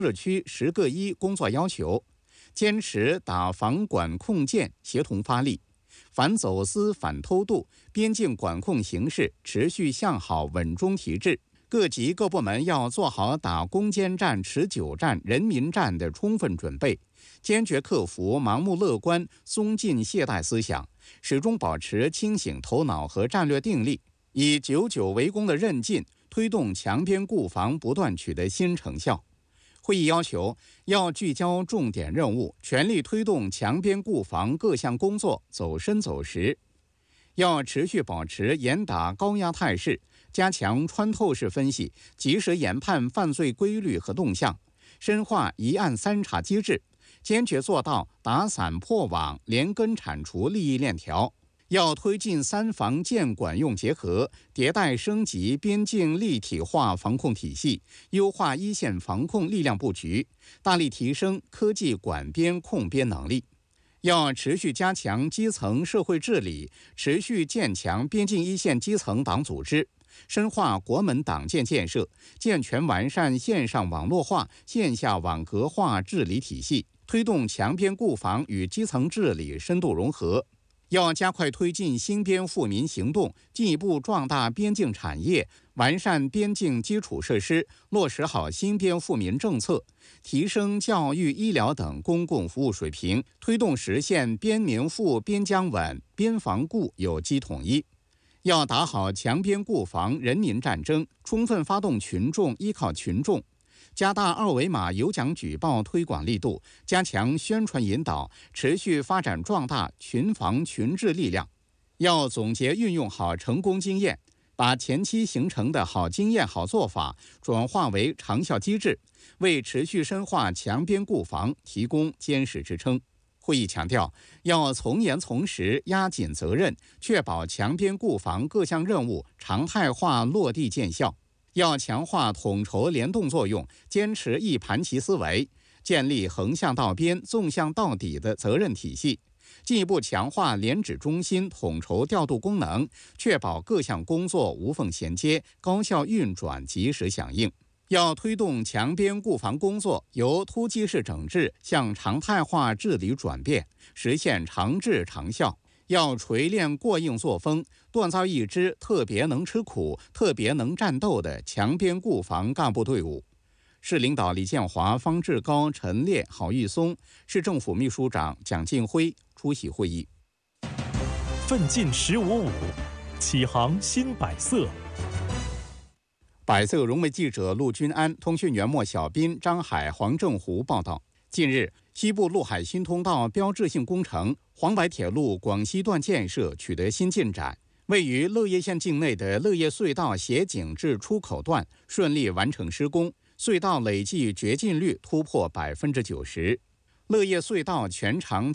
社区10个1工作要求，坚持打防管控键，协同发力，反走私、反偷渡，边境管控形势持续向好稳中提质。各级各部门要做好打攻坚战、持久战、人民战的充分准备，坚决克服盲目乐观、松劲懈怠思想，始终保持清醒头脑和战略定力，以久久为功的韧劲，推动强边固防不断取得新成效。会议要求要聚焦重点任务，全力推动强边固防各项工作走深走实。要持续保持严打高压态势，加强穿透式分析，及时研判犯罪规律和动向，深化一案三查机制，坚决做到打散破网、连根铲除利益链条。要推进三防建管用结合，迭代升级边境立体化防控体系，优化一线防控力量布局，大力提升科技管边控边能力。要持续加强基层社会治理，持续建强边境一线基层党组织，深化国门党建建设，健全完善线上网络化、线下网格化治理体系，推动强边固防与基层治理深度融合。要加快推进新边富民行动，进一步壮大边境产业，完善边境基础设施，落实好新边富民政策，提升教育、医疗等公共服务水平，推动实现边民富、边疆稳、边防固有机统一。要打好强边固防人民战争，充分发动群众，依靠群众。加大二维码有奖举报推广力度，加强宣传引导，持续发展壮大群防群治力量。要总结运用好成功经验，把前期形成的好经验、好做法转化为长效机制，为持续深化强边固防提供坚实支撑。会议强调，要从严从实，压紧责任，确保强边固防各项任务常态化落地见效。要强化统筹联动作用，坚持一盘棋思维，建立横向到边、纵向到底的责任体系，进一步强化联指中心统筹调度功能，确保各项工作无缝衔接、高效运转、及时响应。要推动强边固防工作由突击式整治向常态化治理转变，实现长治长效。要锤炼过硬作风，锻造一支特别能吃苦、特别能战斗的强边固防干部队伍。市领导李建华、方志高、陈烈、郝玉松，市政府秘书长蒋劲辉出席会议。 奋进155，启航新百色。 百色融媒记者陆军安、通讯员莫小斌、张海、黄正湖报道。近日，西部陆海新通道标志性工程黄白铁路广西段建设取得新进展，位于乐业县境内的乐业隧道斜井至出口段顺利完成施工，隧道累计掘进率突破90%。乐业隧道全长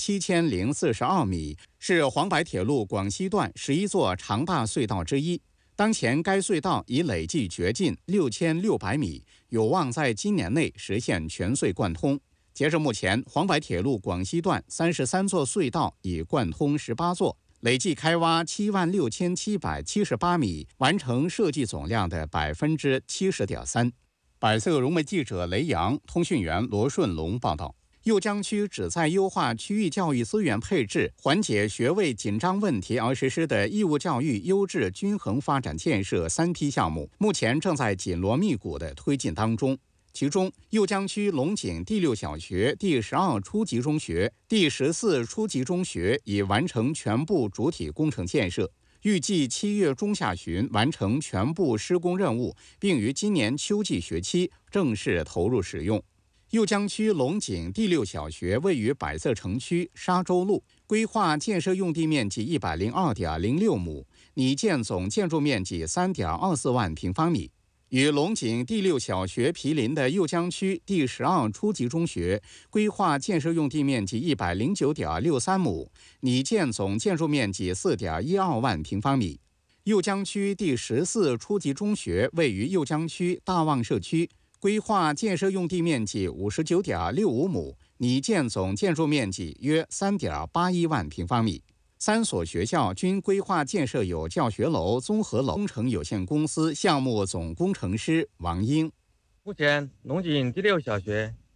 7042米，是黄白铁路广西段11座长大隧道之一。当前该隧道已累计掘进6600米，有望在今年内实现全隧贯通。截至目前，黄白铁路广西段33座隧道已贯通18座，累计开挖76778米，完成设计总量的70.3%。百色融媒记者雷阳、通讯员罗顺龙报道。邺江区旨在优化区域教育资源配置，缓解学位紧张问题而实施的义务教育优质均衡发展建设3批项目，目前正在紧锣密鼓的推进当中。其中，邺江区龙井第6小学、第12初级中学、第14初级中学已完成全部主体工程建设，预计7月中下旬完成全部施工任务，并于今年秋季学期正式投入使用。邺江区龙井第6小学位于百色城区沙洲路，规划建设用地面积102.06亩，拟建总建筑面积3.24万平方米。与龙井第6小学毗邻的邺江区第12初级中学，规划建设用地面积109.63亩，拟建总建筑面积4.12万平方米。邺江区第14初级中学位于邺江区大旺社区，规划建设用地面积59.65亩，拟建总建筑面积约3.81万平方米。3所学校均规划建设有教学楼、综合楼工程有限公司项目总工程师王英。 目前，龙井第6小学